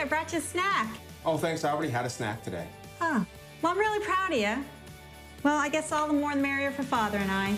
I brought you a snack. Oh, thanks. I already had a snack today. Oh, well, I'm really proud of you. Well, I guess all the more the merrier for Father and I.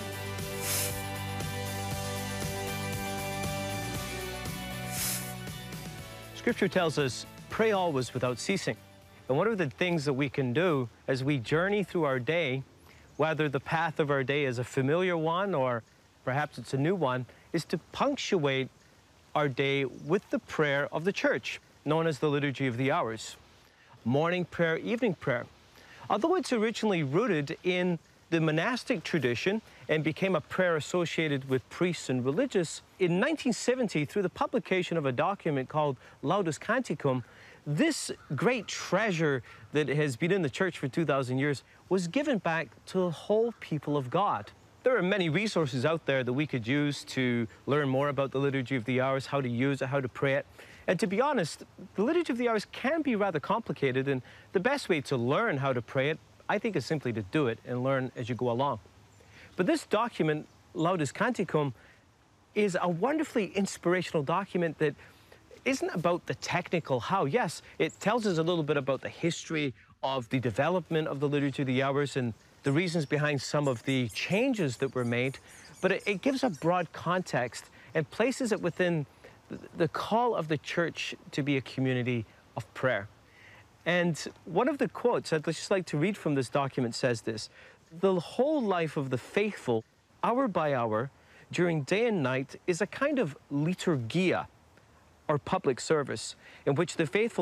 Scripture tells us, pray always without ceasing. And one of the things that we can do as we journey through our day, whether the path of our day is a familiar one or perhaps it's a new one, is to punctuate our day with the prayer of the church, known as the Liturgy of the Hours. Morning prayer, evening prayer. Although it's originally rooted in the monastic tradition and became a prayer associated with priests and religious, in 1970, through the publication of a document called Laudatus Canticum, this great treasure that has been in the church for 2,000 years was given back to the whole people of God. There are many resources out there that we could use to learn more about the Liturgy of the Hours, how to use it, how to pray it. And to be honest, the Liturgy of the Hours can be rather complicated, and the best way to learn how to pray it, I think, is simply to do it and learn as you go along. But this document, Laudatus Canticum, is a wonderfully inspirational document that isn't about the technical how. Yes, it tells us a little bit about the history of the development of the Liturgy of the Hours and the reasons behind some of the changes that were made, but it gives a broad context and places it within the call of the church to be a community of prayer. And one of the quotes I'd just like to read from this document says this: "The whole life of the faithful, hour by hour, during day and night, is a kind of liturgia, or public service, in which the faithful